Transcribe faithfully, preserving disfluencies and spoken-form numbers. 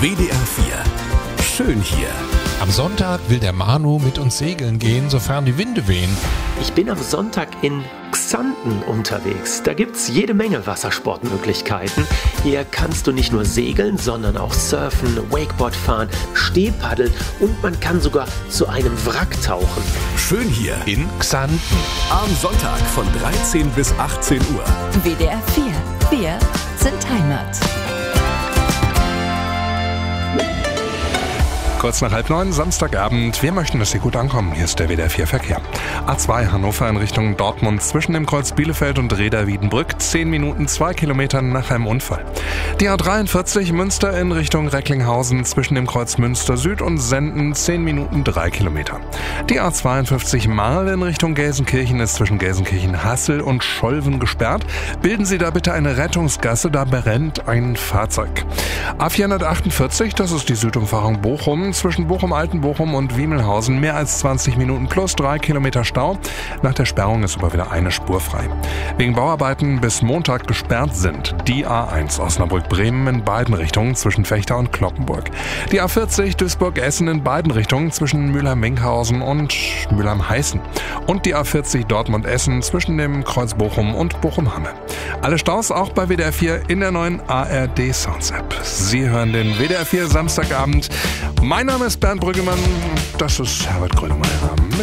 W D R vier. Schön hier. Am Sonntag will der Manu mit uns segeln gehen, sofern die Winde wehen. Ich bin am Sonntag in Xanten unterwegs. Da gibt's jede Menge Wassersportmöglichkeiten. Hier kannst du nicht nur segeln, sondern auch surfen, Wakeboard fahren, Stehpaddeln und man kann sogar zu einem Wrack tauchen. Schön hier In Xanten. am Sonntag von dreizehn bis achtzehn Uhr. W D R vier. Wir sind Heimat. Kurz nach halb neun, Samstagabend. Wir möchten, dass Sie gut ankommen. Hier ist der W D R vier Verkehr. A zwei Hannover in Richtung Dortmund zwischen dem Kreuz Bielefeld und Reda-Wiedenbrück. zehn Minuten, zwei Kilometer nach einem Unfall. Die A dreiundvierzig Münster in Richtung Recklinghausen zwischen dem Kreuz Münster Süd und Senden. zehn Minuten, drei Kilometer. Die A zweiundfünfzig Marl in Richtung Gelsenkirchen ist zwischen Gelsenkirchen-Hassel und Scholven gesperrt. Bilden Sie da bitte eine Rettungsgasse, da brennt ein Fahrzeug. A vierhundertachtundvierzig, das ist die Südumfahrung Bochum. Zwischen Bochum-Altenbochum und Wiemelhausen mehr als zwanzig Minuten plus drei Kilometer Stau. Nach der Sperrung ist aber wieder eine Spur frei. Wegen Bauarbeiten bis Montag gesperrt sind die A eins Osnabrück-Bremen in beiden Richtungen zwischen Vechta und Cloppenburg. Die A vierzig Duisburg-Essen in beiden Richtungen zwischen Mülheim-Minkhausen und Mülheim-Heißen. Und die A vierzig Dortmund-Essen zwischen dem Kreuz Bochum und Bochum-Hamme. Alle Staus auch bei W D R vier in der neuen A R D Sounds App. Sie hören den W D R vier Samstagabend. Mein Name ist Bernd Brüggemann, das ist Herbert Grönemeyer.